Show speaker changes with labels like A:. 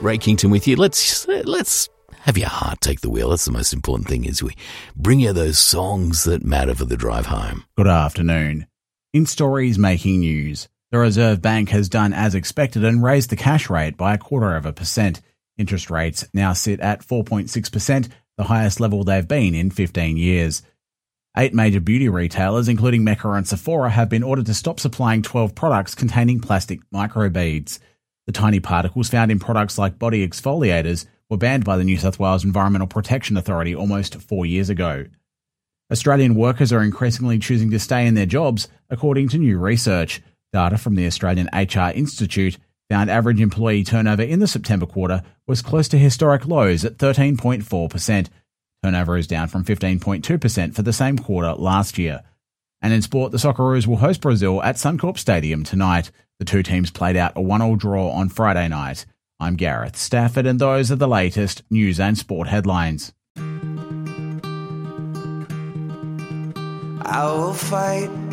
A: Ray Kington with you. Let's have your heart take the wheel. That's the most important thing, is we bring you those songs that matter for the drive home.
B: Good afternoon. In stories making news, the Reserve Bank has done as expected and raised the cash rate by 0.25%. Interest rates now sit at 4.6%, the highest level they've been in 15 years. 8 major beauty retailers, including Mecca and Sephora, have been ordered to stop supplying 12 products containing plastic microbeads. The tiny particles found in products like body exfoliators were banned by the New South Wales Environmental Protection Authority almost 4 years ago. Australian workers are increasingly choosing to stay in their jobs, according to new research. Data from the Australian HR Institute found average employee turnover in the September quarter was close to historic lows at 13.4%. Turnover is down from 15.2% for the same quarter last year. And in sport, the Socceroos will host Brazil at Suncorp Stadium tonight. The two teams played out a 1-1 draw on Friday night. I'm Gareth Stafford, and those are the latest news and sport headlines.
C: I will fight